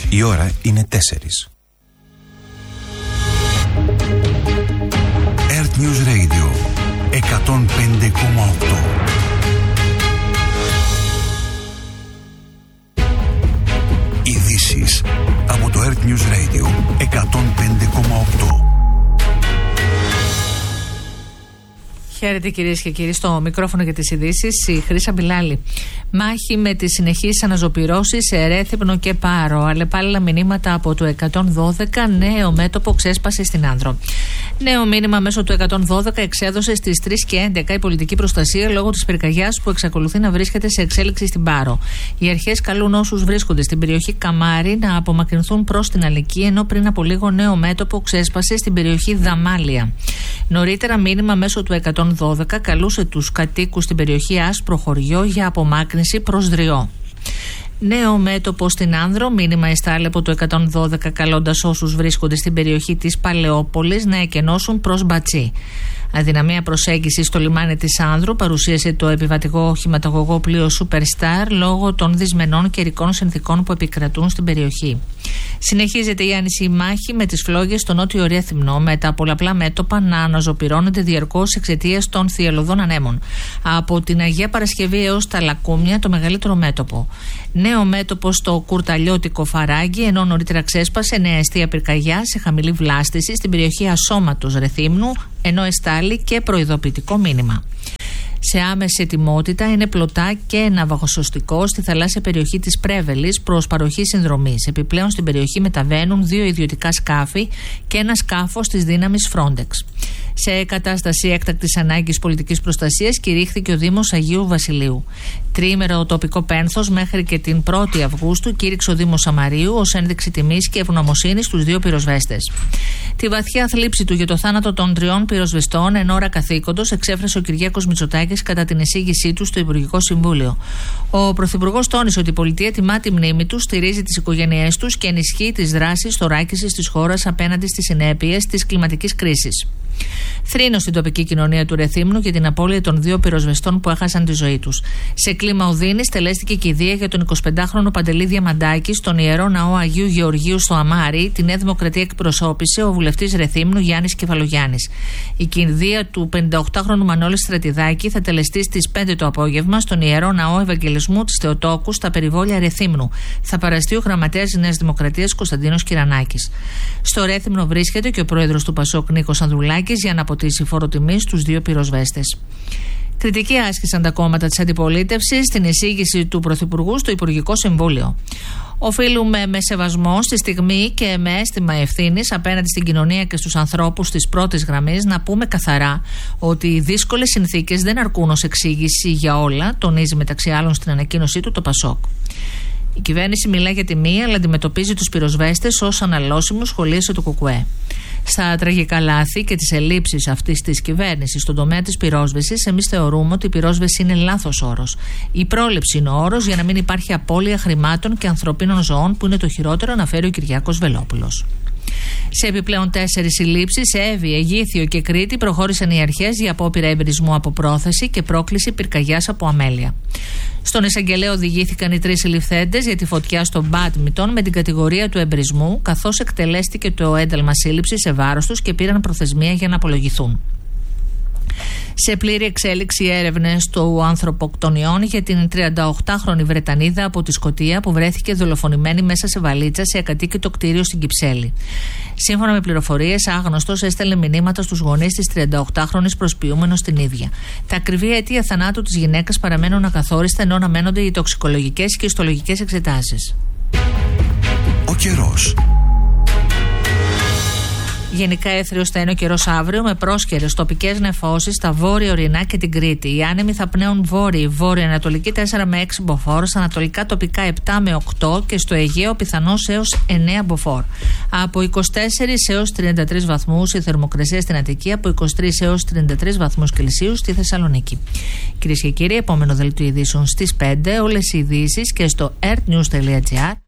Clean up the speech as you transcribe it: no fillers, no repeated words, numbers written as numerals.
Η ώρα είναι 4. Earth News Radio 105,8. Ειδήσεις από το Earth News Radio 105,8. Χαίρετε κυρίες και κύριοι, στο μικρόφωνο για τις ειδήσεις η Χρύσα Μπιλάλη. Μάχη με τις συνεχείς αναζωπυρώσεις σε Ρέθυμνο και Πάρο. Αλλεπάλληλα μηνύματα από το 112, νέο μέτωπο ξέσπασε στην Άνδρο. Νέο μήνυμα μέσω του 112 εξέδωσε στις 3:11 η πολιτική προστασία λόγω της πυρκαγιάς που εξακολουθεί να βρίσκεται σε εξέλιξη στην Πάρο. Οι αρχές καλούν όσους βρίσκονται στην περιοχή Καμάρι να απομακρυνθούν προς την Αλική, ενώ πριν από λίγο νέο μέτωπο ξέσπασε στην περιοχή Δαμάλια. Νωρίτερα μήνυμα μέσω του 112 καλούσε τους κατοίκους στην περιοχή Άσπρο Χωριό για απομάκρυνση προς Δριό. Νέο μέτωπο στην Άνδρο, μήνυμα εστάλει από το 112 καλώντας όσους βρίσκονται στην περιοχή της Παλαιόπολης να εκενώσουν προς Μπατσί. Αδυναμία προσέγγιση στο λιμάνι της Άνδρου παρουσίασε το επιβατικό οχηματαγωγό πλοίο Superstar λόγω των δυσμενών καιρικών συνθηκών που επικρατούν στην περιοχή. Συνεχίζεται η άνηση μάχη με τις φλόγες στο νότιο Ρέθυμνο, με τα πολλαπλά μέτωπα να αναζωπυρώνονται διαρκώς εξαιτίας των θυελλωδών ανέμων. Από την Αγία Παρασκευή έως τα Λακούμια το μεγαλύτερο μέτωπο. Νέο μέτωπο στο Κουρταλιώτικο Φαράγγι, ενώ νωρίτερα ξέσπασε νέα αιστεία πυρκαγιά σε χαμηλή βλάστηση στην περιοχή Ασώματος Ρεθύμνου, ενώ εστάλει και προειδοποιητικό μήνυμα. Σε άμεση ετοιμότητα είναι πλωτά και ναυαγοσωστικό στη θαλάσσια περιοχή της Πρέβελης προς παροχή συνδρομής. Επιπλέον στην περιοχή μεταβαίνουν 2 ιδιωτικά σκάφη και ένα σκάφος της δύναμης Frontex. Σε κατάσταση έκτακτης ανάγκης πολιτικής προστασίας κηρύχθηκε ο Δήμος Αγίου Βασιλείου. Τριήμερο τοπικό πένθος μέχρι και την 1η Αυγούστου κήρυξε ο Δήμος Σαμαρίου ως ένδειξη τιμής και ευγνωμοσύνης στους 2 πυροσβέστες. Τη βαθιά θλίψη του για το θάνατο των 3 πυροσβεστών εν ώρα καθήκοντος εξέφρασε ο Κυριάκος Μητσοτάκης κατά την εισήγησή του στο Υπουργικό Συμβούλιο. Ο Πρωθυπουργός τόνισε ότι η πολιτεία τιμά τη μνήμη του, στηρίζει τις οικογένειές τους και ενισχύει τις δράσεις θωράκισης της χώρας απέναντι στις συνέπειες της κλιματικής κρίσης. Θρήνο στην τοπική κοινωνία του Ρεθύμνου για την απώλεια των 2 πυροσβεστών που έχασαν τη ζωή τους. Σε κλίμα οδύνης τελέστηκε και η κηδεία για τον 25χρονο Παντελή Διαμαντάκη στον Ιερό Ναό Αγίου Γεωργίου στο Αμάρι. Τη Νέα Δημοκρατία εκπροσώπησε ο βουλευτής Ρεθύμνου Γιάννης Κεφαλογιάννης. Η κηδεία του 58χρονου Μανώλη Στρατιδάκη θα τελεστεί στις 5 το απόγευμα στον Ιερό Ναό Ευαγγελισμού της Θεοτόκου στα περιβόλια Ρεθύμνου. Θα παραστεί ο γραμματέας της Νέας Δημοκρατίας Κωνσταντίνος Κυρανάκης. Στο Ρέθυμνο βρίσκεται και ο πρόεδρος του Πασόκ Νίκος Ανδρουλάκης για να αποτίσει φόρο τιμής στους 2 πυροσβέστες. Κριτική άσκησαν τα κόμματα της αντιπολίτευσης στην εισήγηση του Πρωθυπουργού στο Υπουργικό Συμβούλιο. Οφείλουμε με σεβασμό στη στιγμή και με αίσθημα ευθύνης απέναντι στην κοινωνία και στους ανθρώπους της πρώτης γραμμής να πούμε καθαρά ότι οι δύσκολες συνθήκες δεν αρκούν ως εξήγηση για όλα, τονίζει μεταξύ άλλων στην ανακοίνωσή του το Πασόκ. Η κυβέρνηση μιλά για τη μία, αλλά αντιμετωπίζει τους πυροσβέστες ως αναλώσιμους, σχολίασε το ΚΚΕ. Στα τραγικά λάθη και τις ελλείψεις αυτής της κυβέρνησης στον τομέα της πυρόσβεσης, εμείς θεωρούμε ότι η πυρόσβεση είναι λάθος όρος. Η πρόληψη είναι ο όρος για να μην υπάρχει απώλεια χρημάτων και ανθρωπίνων ζωών, που είναι το χειρότερο, αναφέρει ο Κυριάκος Βελόπουλος. Σε επιπλέον 4 συλλήψεις σε Εύη, Αιγήθιο και Κρήτη προχώρησαν οι αρχές για απόπειρα εμπρισμού από πρόθεση και πρόκληση πυρκαγιάς από αμέλεια. Στον εισαγγελέα οδηγήθηκαν οι 3 συλληφθέντες για τη φωτιά στο μπάντμιντον με την κατηγορία του εμπρισμού, καθώς εκτελέστηκε το ένταλμα σύλληψης σε βάρος τους και πήραν προθεσμία για να απολογηθούν. Σε πλήρη εξέλιξη έρευνες του ανθρωποκτονιών για την 38χρονη Βρετανίδα από τη Σκωτία που βρέθηκε δολοφονημένη μέσα σε βαλίτσα σε ακατοίκητο κτίριο στην Κυψέλη. Σύμφωνα με πληροφορίες, άγνωστος έστελνε μηνύματα στους γονείς της 38χρονης προσποιούμενος την ίδια. Τα ακριβή αιτία θανάτου της γυναίκας παραμένουν ακαθόριστα, ενώ αναμένονται οι τοξικολογικές και ιστολογικές εξετάσεις. Ο καιρός. Γενικά έθριος θα είναι ο καιρός αύριο με πρόσκαιρες τοπικές νεφώσεις στα βόρεια ορεινά και την Κρήτη. Οι άνεμοι θα πνέουν βόρειο-ανατολική 4 με 6 μποφόρ, στα ανατολικά τοπικά 7 με 8 και στο Αιγαίο πιθανώς έως 9 μποφόρ. Από 24 έως 33 βαθμούς η θερμοκρασία στην Αττική, από 23 έως 33 βαθμούς Κελσίου στη Θεσσαλονίκη. Κυρίες και κύριοι, επόμενο δελτίο ειδήσεων στις 5, όλες οι ειδήσεις και στο earthnews.gr.